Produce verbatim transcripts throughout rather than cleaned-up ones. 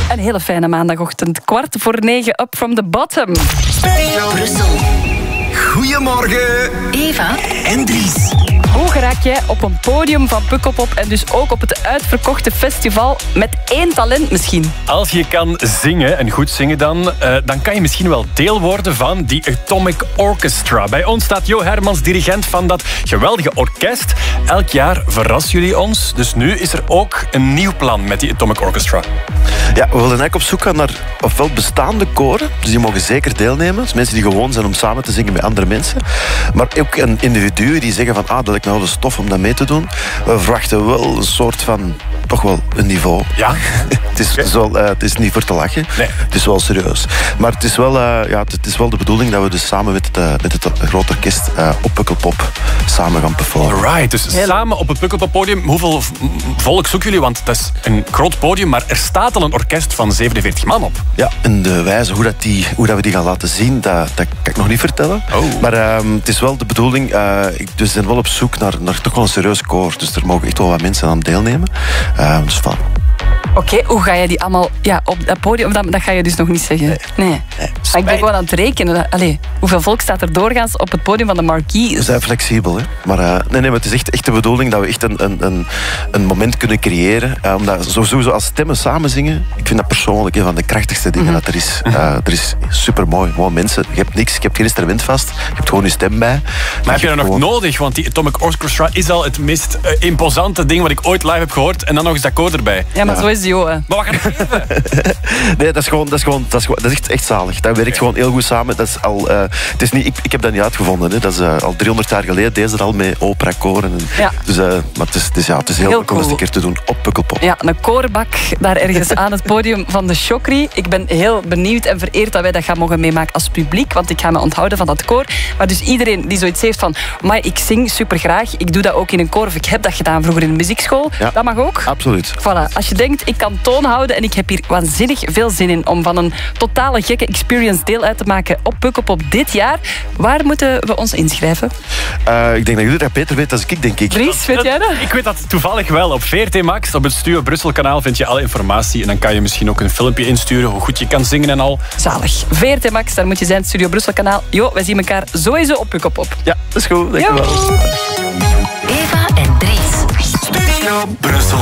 Een hele fijne maandagochtend. Kwart voor negen, up from the bottom. Brussel. Goedemorgen. Eva En Dries. Hoe geraak jij op een podium van Pukkelpop en dus ook op het uitverkochte festival met één talent misschien? Als je kan zingen, en goed zingen dan, uh, dan kan je misschien wel deel worden van die Atomic Orchestra. Bij ons staat Jo Hermans, dirigent van dat geweldige orkest. Elk jaar verrassen jullie ons. Dus nu is er ook een nieuw plan met die Atomic Orchestra. Ja, we willen eigenlijk op zoek gaan naar ofwel bestaande koren, dus die mogen zeker deelnemen. Dus mensen die gewoon zijn om samen te zingen met andere mensen. Maar ook een individuen die zeggen van, ah, dat lijkt me wel de stof om dat mee te doen. We verwachten wel een soort van, toch wel een niveau. Ja? het, is, het, is wel, uh, het is niet voor te lachen. Nee. Het is wel serieus. Maar het is wel, uh, ja, het is wel de bedoeling dat we dus samen met het, uh, met het groot orkest uh, op Pukkelpop samen gaan performen. Alright, dus Heel... samen op het Pukkelpop podium. Hoeveel volk zoeken jullie? Want dat is een groot podium, maar er staat al een orkest van zevenenveertig man op. Ja, en de wijze hoe, dat die, hoe dat we die gaan laten zien, dat, dat kan ik nog niet vertellen. Oh. Maar uh, het is wel de bedoeling, uh, ik, dus we zijn wel op zoek naar, naar toch wel een serieus koor. Dus er mogen echt wel wat mensen aan deelnemen. Uh, dus van. Oké, okay, hoe ga je die allemaal ja, op dat podium? Dat, dat ga je dus nog niet zeggen. Nee. nee. nee. Maar ik ben gewoon aan het rekenen. Allee, hoeveel volk staat er doorgaans op het podium van de Marquee? We zijn flexibel, hè. Maar, uh, nee, nee, maar het is echt, echt de bedoeling dat we echt een, een, een, een moment kunnen creëren. Uh, omdat sowieso als stemmen samen zingen, ik vind dat persoonlijk een van de krachtigste dingen mm-hmm. dat er is. Uh, er is supermooi. Gewoon mensen, je hebt niks, je hebt geen instrument vast, je hebt gewoon je stem bij. Maar heb je dat gewoon... nog nodig? Want die Atomic Orchestra is al het meest uh, imposante ding wat ik ooit live heb gehoord. En dan nog eens dat akkoord erbij. Ja, maar ja. zo is die ook. Maar wat ga je geven? Nee, dat is gewoon, dat is gewoon, dat is, gewoon, dat is echt, echt zalig. Dat werkt gewoon heel goed samen. Dat is al, uh, het is niet, ik, ik heb dat niet uitgevonden. Hè. Dat is uh, al driehonderd jaar geleden. Deze er al mee opera-koren. Ja. Dus, uh, maar het is, het is, ja, het is heel, heel leuk om eens een keer te doen op Pukkelpop. Ja, een korenbak daar ergens aan het podium van de Chokri. Ik ben heel benieuwd en vereerd dat wij dat gaan mogen meemaken als publiek. Want ik ga me onthouden van dat koor. Maar dus iedereen die zoiets heeft van, maar ik zing supergraag. Ik doe dat ook in een koor. Of ik heb dat gedaan vroeger in de muziekschool. Ja. Dat mag ook. Absoluut. Voilà. Als je denkt, ik kan toon houden en ik heb hier waanzinnig veel zin in om van een totale gekke experience deel uit te maken op Pukkelpop dit jaar. Waar moeten we ons inschrijven? Uh, ik denk dat jullie dat beter weten dan ik, denk ik. Dries, weet jij dat? Ik weet dat toevallig wel. Op V R T Max, op het Studio Brussel kanaal, vind je alle informatie. En dan kan je misschien ook een filmpje insturen, hoe goed je kan zingen en al. Zalig. V R T Max, daar moet je zijn, Studio Brussel kanaal. Jo, wij zien elkaar sowieso op Pukkelpop. Ja, dat is goed. Dankjewel. Eva en Dries. Studio Brussel.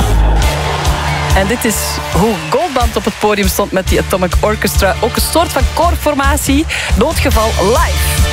En dit is hoe Goldband op het podium stond met die Atomic Orchestra. Ook een soort van koorformatie. Noodgeval live.